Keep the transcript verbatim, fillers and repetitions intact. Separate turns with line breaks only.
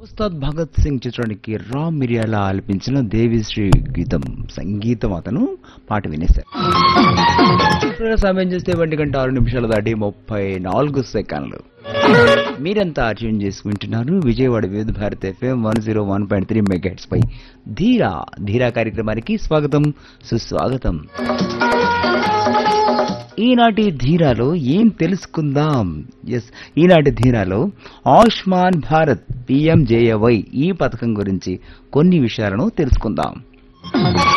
ఉస్తాద్ భగత్ సింగ్ చిత్రానికి రామ్ మిరియాల ఆలపించిన దేవిశ్రీ గీతం సంగీతం అతను పాట వినేశారు. ఇప్పుడు సమయం చూస్తే ఒంటి గంట ఆరు నిమిషాలు దాటి ముప్పై నాలుగు సెకండ్లు. మీరంతా ట్యూన్ చేసుకుంటున్నారు విజయవాడ వివిధ Bharat FM one zero one point three megahertz పై ధీరా ధీరా కార్యక్రమానికి స్వాగతం సుస్వాగతం. ఈనాటి ధీరాలో ఏం తెలుసుకుందాం? ఎస్, ఈనాటి ధీరాలో ఆయుష్మాన్ భారత్ పిఎంజేఏవై ఈ పథకం గురించి కొన్ని విషయాలను తెలుసుకుందాం.